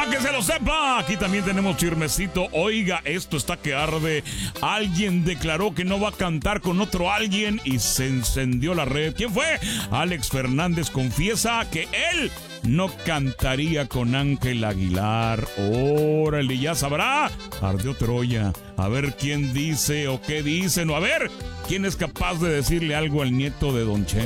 Para que se lo sepa, aquí también tenemos chismecito. Oiga, esto está que arde. Alguien declaró que no va a cantar con otro alguien y se encendió la red. ¿Quién fue? Alex Fernández confiesa que él no cantaría con Ángel Aguilar. Órale, ya sabrá. Ardió Troya. A ver quién dice o qué dicen. O a ver quién es capaz de decirle algo al nieto de Don Chente.